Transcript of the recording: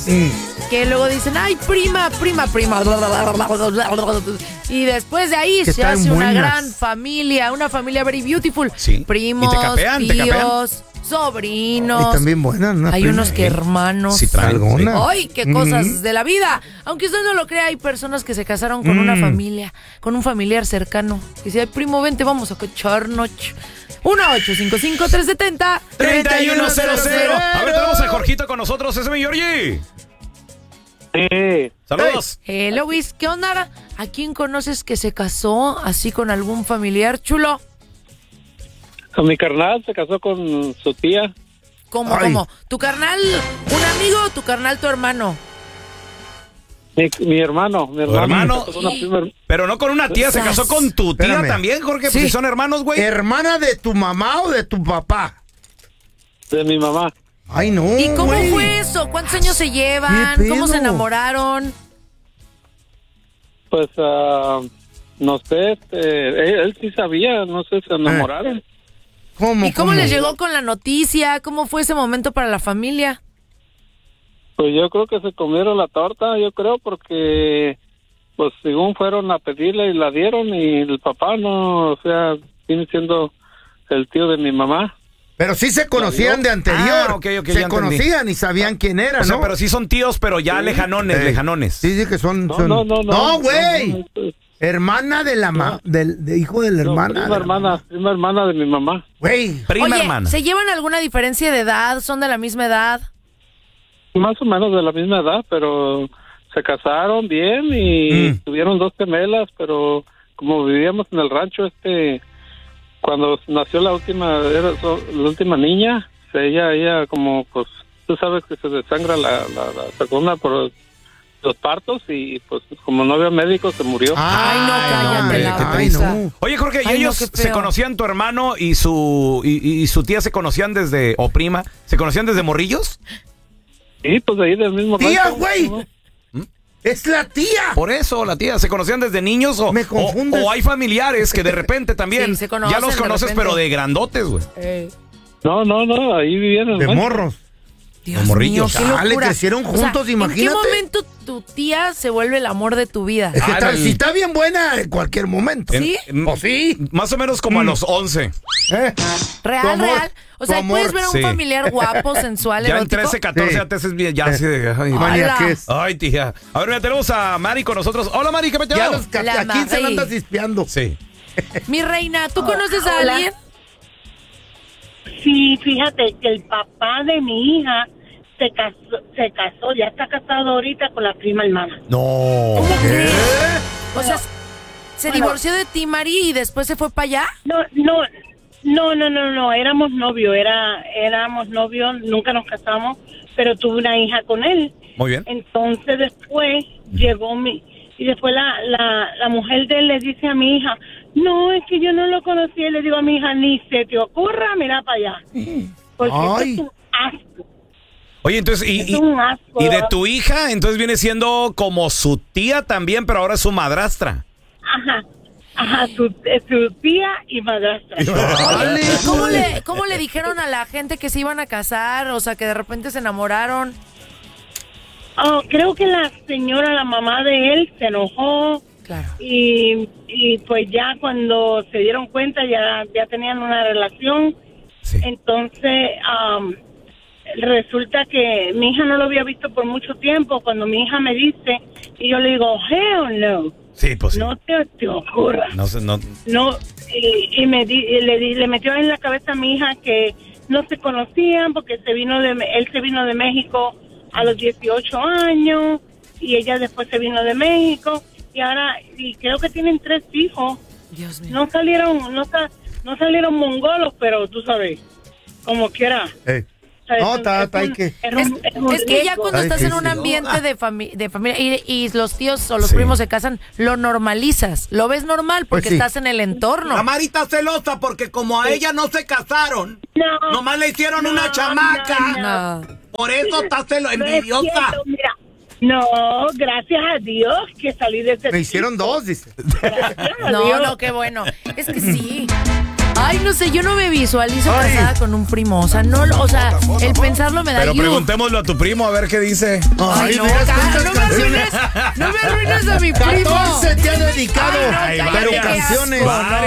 que luego dicen, ay, prima. Y después de ahí se hace una gran familia, una familia very beautiful. Sí. Primos, Y te capean, tíos, sobrinos. Y también buenas, ¿no? Hay unos que hermanos. Sí, alguna. ¡Ay, qué cosas de la vida! Aunque usted no lo crea, hay personas que se casaron con una familia, con un familiar cercano. Y dice, ay, primo, vente, vamos a cacharnos. 1-855-370-3100. A ver, tenemos a Jorgito con nosotros. Ese es mi Georgie. Sí. Saludos. Hello, Luis, ¿qué onda? ¿A quién conoces que se casó así con algún familiar chulo? Con mi carnal se casó con su tía. ¿Cómo? ¿Tu carnal, un amigo o tu carnal, tu hermano? Mi hermano. ¿Tu hermano? Una Pero no con una tía, se casó con tu tía. Espérame. También, Jorge, Sí. pues si son hermanos, güey. ¿Hermana de tu mamá o de tu papá? de mi mamá. Ay, no. ¿Y cómo güey. fue eso? ¿Cuántos años se llevan? ¿Qué pedo? ¿Cómo se enamoraron? Pues, no sé, él sí sabía, no sé, se enamoraron. ¿Cómo? ¿Y cómo les llegó con la noticia? ¿Cómo fue ese momento para la familia? Pues yo creo que se comieron la torta, yo creo, porque, pues, según fueron a pedirle y la dieron, y el papá no, o sea, viene siendo el tío de mi mamá. Pero sí se conocían de anterior. Ah, ok, ya se entendí. conocían y sabían quién era, O sea, ¿no? pero sí son tíos, pero ya lejanones. Sí, sí que son... No, son... no, No, güey. no, Hermana de la de hijo de la hermana. prima hermana de mi mamá. Güey. Prima Oye, hermana. ¿se llevan alguna diferencia de edad? ¿Son de la misma edad? Más o menos de la misma edad, pero se casaron bien y tuvieron 2 gemelas, pero como vivíamos en el rancho, cuando nació la última niña, ella como, pues, tú sabes que se desangra la segunda por los partos y, pues, como no había médico, se murió. Ay, no, cállate hombre, la qué boca. triste. No. Oye, Jorge, ¿y Ay, no, ellos qué se feo. conocían, tu hermano y su tía se conocían desde, o prima, se conocían desde morrillos? Sí, pues, de ahí del mismo ¡Tía, rancho, güey! ¿no? ¡Es la tía! Por eso, la tía, ¿se conocían desde niños o, Me confundes. o hay familiares que de repente también Sí, se conocen ya los de conoces, repente. pero de grandotes, güey? No, ahí vivían en el De rancho. morros. Dios morrillos. mío, qué Dale, locura. crecieron juntos, ¿En imagínate. qué momento tu tía se vuelve el amor de tu vida? Es que Ah, si está bien buena en cualquier momento. ¿Sí? Pues sí. Más o menos como a los 11. ¿Eh? Real, Tu amor, real. O sea, tu amor. puedes ver a un Sí. familiar guapo, sensual, Ya en erótico. 13, 14 Sí. ya te haces bien, ya así de... Ay, Maniaques. ay, tía. A ver, mira, tenemos a Mari con nosotros. Hola, Mari, ¿qué me Ya llamas? los La ¿A quién se la Mari. andas dispeando? Sí. Mi reina, ¿tú conoces a Hola. alguien? Sí, fíjate que el papá de mi hija se casó, ya está casado ahorita con la prima hermana. No. ¿Qué? O sea, ¿se Bueno. divorció de ti, Mari, y después se fue para allá? No, éramos novios, nunca nos casamos, pero tuve una hija con él. Muy bien. Entonces después llegó y después la mujer de él le dice a mi hija, no, es que yo no lo conocí, y le digo a mi hija, ni se te ocurra mirar para allá. Porque Ay. es un asco. Oye, entonces, Es un asco. y de tu hija, entonces viene siendo como su tía también, pero ahora es su madrastra. Ajá, su tía y madrastra. Dale. ¿Cómo le dijeron a la gente que se iban a casar? O sea, que de repente se enamoraron. Oh, creo que la señora, la mamá de él, se enojó. Claro. Y pues ya cuando se dieron cuenta ya tenían una relación. Sí. Entonces resulta que mi hija no lo había visto por mucho tiempo. Cuando mi hija me dice, y yo le digo, hell no, Sí, pues sí. no te ocurra. No sé, no. No, y le metió en la cabeza a mi hija que no se conocían porque él se vino de México a los 18 años y ella después se vino de México y creo que tienen 3 hijos. Dios mío. No salieron mongolos, pero tú sabes, como quiera. No, hay que... Es que ya cuando Ay, estás sí, en un sí. ambiente de familia y los tíos o los Sí. primos se casan, lo normalizas. Lo ves normal porque Pues sí. estás en el entorno. La Mari está celosa porque como a ella no se casaron, No, nomás le hicieron una chamaca. No. Por eso está envidiosa. No es cierto, mira. No, gracias a Dios que salí de ese Me hicieron 2, dice. Gracias a No, Dios. no, qué bueno. Es que sí. Ay, no sé, yo no me visualizo casada con un primo. O sea, no, el pensarlo me da Pero yugo. preguntémoslo a tu primo a ver qué dice. Ay, no, no me arruines a mi primo. 14 te ha dedicado, Ay, no, pero cállate, canciones. qué asco.